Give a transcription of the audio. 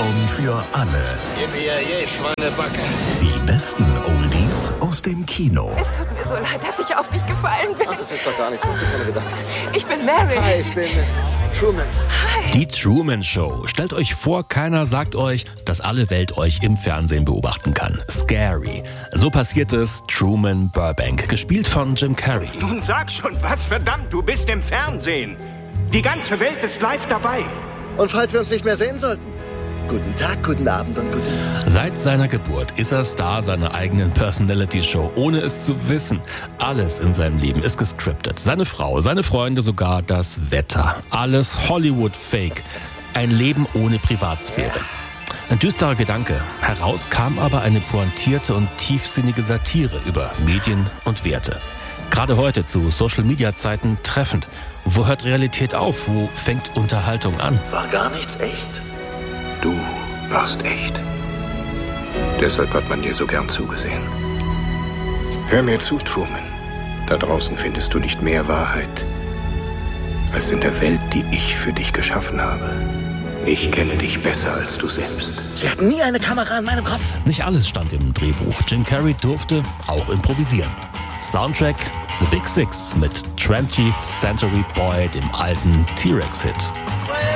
Song für alle. Gib mir je Schweinebacke. Die besten Oldies aus dem Kino. Es tut mir so leid, dass ich auf dich gefallen bin. Ach, das ist doch gar nichts. Mach dir keine Gedanken. Ich bin Mary. Hi, ich bin Truman. Hi. Die Truman Show. Stellt euch vor, keiner sagt euch, dass alle Welt euch im Fernsehen beobachten kann. Scary. So passiert es Truman Burbank, gespielt von Jim Carrey. Nun sag schon was, verdammt, du bist im Fernsehen. Die ganze Welt ist live dabei. Und falls wir uns nicht mehr sehen sollten, guten Tag, guten Abend und gute Nacht. Seit seiner Geburt ist er Star seiner eigenen Personality-Show, ohne es zu wissen. Alles in seinem Leben ist gescriptet. Seine Frau, seine Freunde, sogar das Wetter. Alles Hollywood-Fake. Ein Leben ohne Privatsphäre. Ein düsterer Gedanke. Heraus kam aber eine pointierte und tiefsinnige Satire über Medien und Werte. Gerade heute zu Social-Media-Zeiten treffend. Wo hört Realität auf? Wo fängt Unterhaltung an? War gar nichts echt. Du warst echt. Deshalb hat man dir so gern zugesehen. Hör mir zu, Truman. Da draußen findest du nicht mehr Wahrheit als in der Welt, die ich für dich geschaffen habe. Ich kenne dich besser als du selbst. Sie hatten nie eine Kamera in meinem Kopf. Nicht alles stand im Drehbuch. Jim Carrey durfte auch improvisieren. Soundtrack The Big Six mit 20th Century Boy, dem alten T-Rex-Hit.